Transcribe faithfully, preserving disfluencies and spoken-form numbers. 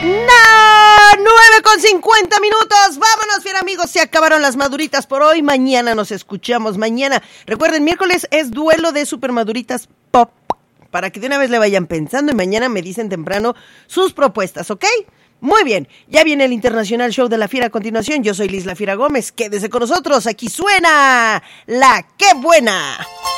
No, nueve con cincuenta minutos. Vámonos, bien amigos. Se acabaron las maduritas por hoy. Mañana nos escuchamos. Mañana, recuerden, miércoles es duelo de supermaduritas pop. Para que de una vez le vayan pensando y mañana me dicen temprano sus propuestas, ¿ok? Muy bien, ya viene el Internacional Show de la Fiera a continuación. Yo soy Liz La Fiera Gómez. Quédese con nosotros. Aquí suena La Qué Buena.